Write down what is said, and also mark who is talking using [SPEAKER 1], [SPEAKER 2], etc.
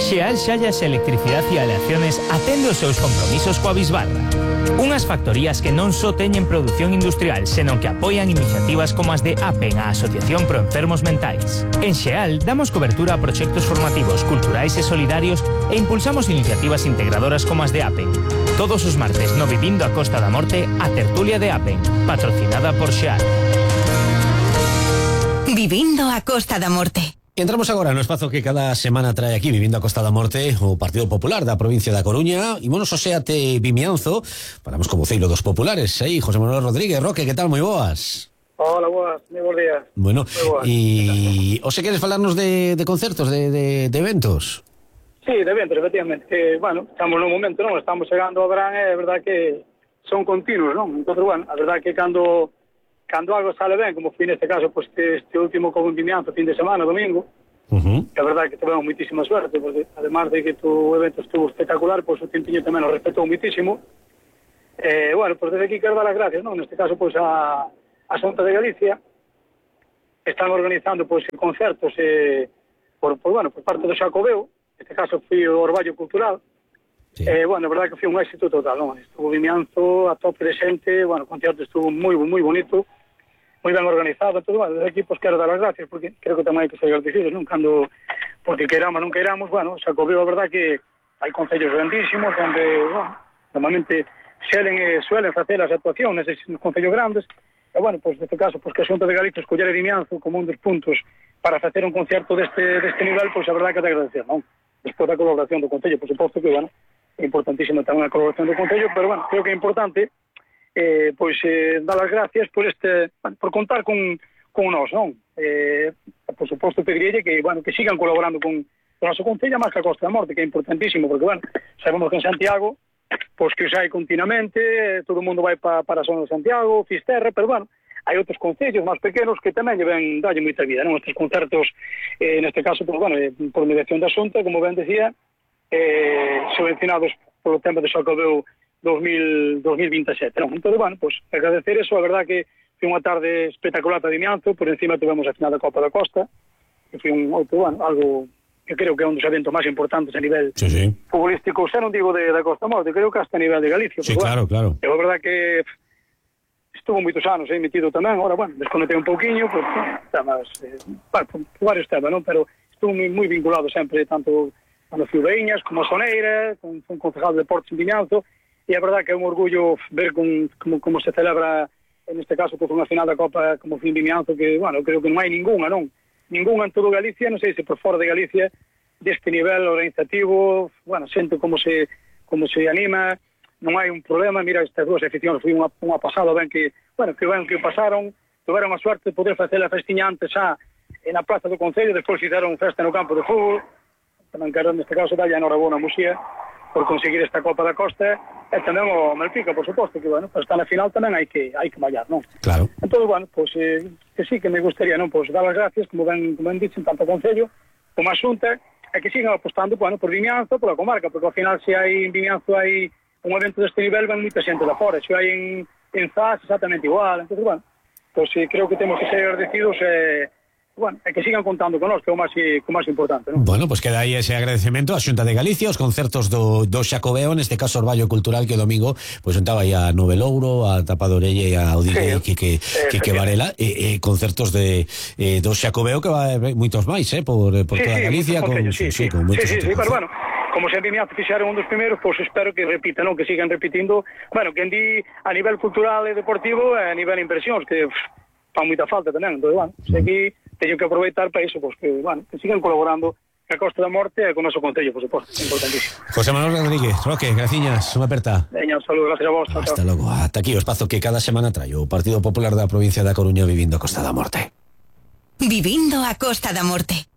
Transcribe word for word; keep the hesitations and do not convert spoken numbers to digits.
[SPEAKER 1] Xeal Xallas Electricidade e Aleaciones atende os seus compromisos coa Bisbarra. Unhas factorías que non só teñen produción industrial, senón que apoian iniciativas como as de APEN, a Asociación Pro Enfermos Mentais. En Xeal damos cobertura a proxectos formativos, culturais e solidarios e impulsamos iniciativas integradoras como as de APEN. Todos os martes no Vivindo a Costa da Morte, a tertulia de APEN, patrocinada por Xeal.
[SPEAKER 2] Vivindo a Costa da Morte.
[SPEAKER 3] Entramos agora no espazo que cada semana trae aquí Vivindo a Costa da Morte o Partido Popular da provincia da Coruña. Imos o Seate Vimianzo. Falamos co voceiro dos populares aí, José Manuel Rodríguez. Roque, que tal? Moi boas.
[SPEAKER 4] Hola, boas, moi bons días.
[SPEAKER 3] Bueno, e o se queres falarnos de, de concertos, de, de, de eventos?
[SPEAKER 4] Sí, de eventos, efectivamente. Que, bueno, estamos no momento, non? Estamos chegando ao verán, é verdad que son continuos, non? Entón, bueno, a verdad que cando cando algo sale ben, como foi neste caso, pues, este último con Vimianzo, fin de semana, domingo, uh-huh. que a verdad que tivemos moitísima suerte, porque además de que tu evento estuvo espectacular, pues o Tintiño tamén nos respetou moitísimo. Eh, bueno, pues desde aquí quero dar as gracias, non? Neste caso, pues a, a Xunta de Galicia están organizando, pues, concertos eh, por, por, bueno, por parte do Xacobeo. Neste caso foi o Orballo Cultural. Sí. Eh, bueno, a verdade que foi un éxito total, non? Estuvo Vimianzo a tope de xente, bueno, o concierto estuvo moi, moi bonito, moi ben organizado, todo, bueno, desde aquí, pues, quero dar as gracias, porque creo que tamén hai que ser agradecidos, non? Cando, porque queiramos, non queiramos, bueno, Xacobeo, a verdade que hai concellos grandísimos, onde, bueno, normalmente suelen, eh, suelen facer as actuacións neses concellos grandes, e, bueno, pues, neste caso, pues, que a Xunta de Galicia escoller a Vimianzo como un dos puntos para facer un concierto deste, deste nivel, pois, pues, a verdade que te agradecer, non? Despois da colaboración do Concello, por suposto que, bueno, é importantísimo tamén a colaboración do Concello, pero, bueno, creo que é importante eh, pois, eh, dar as gracias por este, bueno, por contar con, con nós, non? Eh, por suposto, pedirílle que, bueno, que sigan colaborando con o noso Concello, máis que a Costa da Morte, que é importantísimo, porque, bueno, sabemos que en Santiago, pois que os hai continuamente, todo o mundo vai pa, para a zona de Santiago, Fisterra, pero, bueno, hai outros concellos máis pequenos que tamén lle ven dalle moita vida, non? Estes concertos, eh, neste caso, pues, bueno, eh, por mediación da Xunta, como ben decía, eh, subvencionados polo tema de Xacobeo dos mil veintisiete, non? Entón, bueno, pues, agradecer eso, a verdad que foi unha tarde espectacular para Vimianzo, por encima tivemos a final da Copa da Costa, que foi un outro, bueno, algo que creo que é un dos eventos máis importantes a nivel
[SPEAKER 3] sí, sí.
[SPEAKER 4] futbolístico, xa non digo de, da Costa Morte, creo que hasta a nivel de Galicia.
[SPEAKER 3] Sí, claro,
[SPEAKER 4] bueno,
[SPEAKER 3] claro.
[SPEAKER 4] É a verdad que estuvo moitos anos eh, metido tamén, agora, bueno, desconectei un pouquiño, por temas, eh, bueno, por varios temas, non? Pero estuvo moi, moi vinculado sempre, tanto cando fui Baíñas, como a Soneira, con un concejal de Deportes en Vimianzo, e a verdad que é un orgullo ver con, como, como se celebra, en este caso, por unha final da Copa como fui en Vimianzo, que, bueno, creo que non hai ninguna, non? Ninguna en todo Galicia, non sei se por fora de Galicia, deste nivel organizativo, bueno, xente como se, como se anima, non hai un problema. Mira, estas dúas aficións foi unha, unha pasada, ben que, bueno, que ben que pasaron, tiveron a suerte de poder facer a festiña antes xa na Praza do Concello, despois fizeron festa no campo de fútbol, tamén quero neste caso dalle a enhorabona a Muxía por conseguir esta Copa da Costa, e tamén o Malpica, por suposto, que, bueno, para estar na final tamén hai que hai que mallar, non?
[SPEAKER 3] Claro.
[SPEAKER 4] Entón, bueno, pois, eh, que sí, que me gustaría, non, pois, dar as gracias, como ben, como ben dicen, tanto ao Concello como a Xunta, e que sigan apostando, bueno, por Vimianzo, pola comarca, porque ao final, se hai en Vimianzo hai un evento deste nivel, ven moita xente de fora, se hai en, en Zas exactamente igual. Entón, bueno, pois eh, creo que temos que ser agradecidos e, eh, bueno, e que sigan contando con nós, que é o máis, o máis importante, non?
[SPEAKER 3] Bueno, pois pues queda aí ese agradecemento á Xunta de Galicia, os concertos do, do Xacobeo, neste caso Orballo Cultural, que o domingo pois pues, juntaba aí a Novelouro, a Tapa de Orella e a D J sí, que, que, que Varela, e, e concertos de eh, do Xacobeo, que va moitos máis, eh, por, por
[SPEAKER 4] sí,
[SPEAKER 3] toda
[SPEAKER 4] sí,
[SPEAKER 3] Galicia, con,
[SPEAKER 4] sí, sí,
[SPEAKER 3] sí, con
[SPEAKER 4] sí, sí, sí, pero bueno, como se en Vimianzo fixeron un dos primeiros, pois pues espero que repitan, non? Que sigan repitindo, bueno, que en di a nivel cultural e deportivo e a nivel inversións, que pff, fan moita falta tamén. Entón, bueno, se aquí teño que aproveitar para iso, pois pues, que, bueno, que sigan colaborando a Costa da Morte e con o noso Concello, por suposto, importantísimo.
[SPEAKER 3] José Manuel Rodríguez, Roque, graciñas, unha aperta.
[SPEAKER 4] Veña, un saludo, gracias a vos.
[SPEAKER 3] Hasta logo, ata aquí o espazo que cada semana trae o Partido Popular da provincia da Coruña Vivindo a Costa da Morte.
[SPEAKER 2] Vivindo a Costa da Morte.